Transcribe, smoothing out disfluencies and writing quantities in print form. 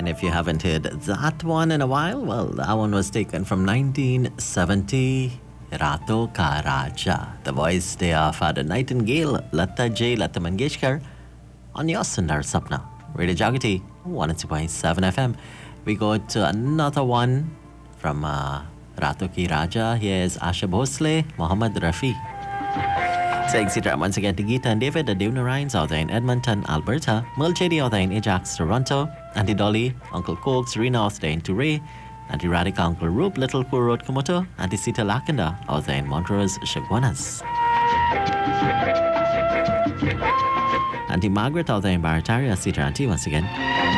if you haven't heard that one in a while, well, that one was taken from 1970, Rato Ka Raja. The voice there of Father Nightingale, Lata Mangeshkar, on your Sundar Sapna. Radio Jagati, 102.7 FM. We go to another one from Rato Ki Raja. Here is Asha Bhosle, Mohammad Rafi. Saying sit once again to Geeta and David, the Duna Rhines out there in Edmonton, Alberta, Merle Chedi out there in Ajax, Toronto, Auntie Dolly, Uncle Coke, Serena out there in Touré, Auntie Radhika, Uncle Roop, Little Kur Road Komoto, Auntie Sita Lakanda out there in Montrose, Shagwanas. Auntie Margaret out there in Barataria, Sita Auntie once again.